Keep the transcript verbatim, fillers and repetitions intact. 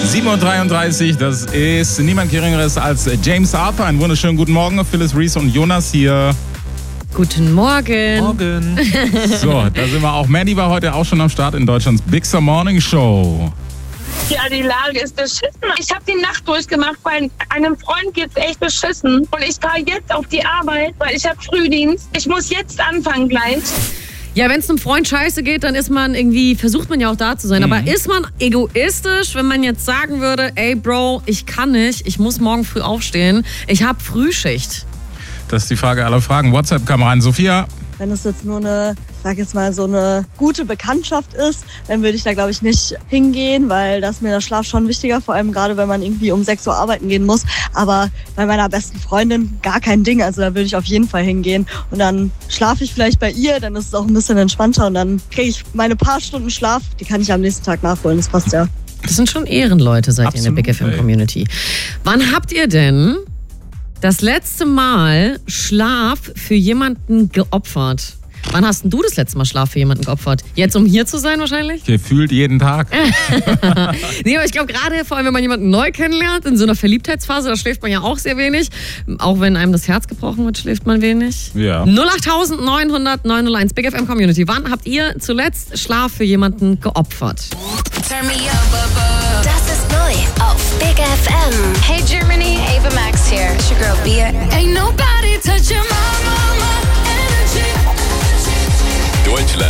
sieben Uhr dreiunddreißig, das ist niemand Geringeres als James Arthur. Einen wunderschönen guten Morgen, Phyllis Reese und Jonas hier. Guten Morgen. Morgen. So, da sind wir auch. Mandy war heute auch schon am Start in Deutschlands Big Sur Morning Show. Ja, die Lage ist beschissen. Ich habe die Nacht durchgemacht, weil einem Freund geht's echt beschissen. Und ich fahre jetzt auf die Arbeit, weil ich habe Frühdienst. Ich muss jetzt anfangen gleich. Ja, wenn es einem Freund scheiße geht, dann ist man irgendwie, versucht man ja auch da zu sein. Mhm. Aber ist man egoistisch, wenn man jetzt sagen würde, ey Bro, ich kann nicht, ich muss morgen früh aufstehen, ich habe Frühschicht? Das ist die Frage aller Fragen. WhatsApp kam rein. Sophia? Wenn es jetzt nur eine, sag jetzt mal, so eine gute Bekanntschaft ist, dann würde ich da, glaube ich, nicht hingehen, weil da ist mir der Schlaf schon wichtiger, vor allem gerade, wenn man irgendwie um sechs Uhr arbeiten gehen muss. Aber bei meiner besten Freundin gar kein Ding, also da würde ich auf jeden Fall hingehen. Und dann schlafe ich vielleicht bei ihr, dann ist es auch ein bisschen entspannter und dann kriege ich meine paar Stunden Schlaf, die kann ich am nächsten Tag nachholen, das passt ja. Das sind schon Ehrenleute, seid ihr in der Big F M-Community. Wann habt ihr denn das letzte Mal Schlaf für jemanden geopfert? Wann hast denn du das letzte Mal Schlaf für jemanden geopfert? Jetzt, um hier zu sein wahrscheinlich? Gefühlt jeden Tag. Nee, aber ich glaube gerade, vor allem wenn man jemanden neu kennenlernt, in so einer Verliebtheitsphase, da schläft man ja auch sehr wenig. Auch wenn einem das Herz gebrochen wird, schläft man wenig. Ja. null acht neun null null neun null eins, Big F M Community. Wann habt ihr zuletzt Schlaf für jemanden geopfert? Turn me up, das ist neu auf Big F M. Hey Germany, Ava Max here. It's your girl Bia. Ain't nobody touching my mama energy. Deutschland.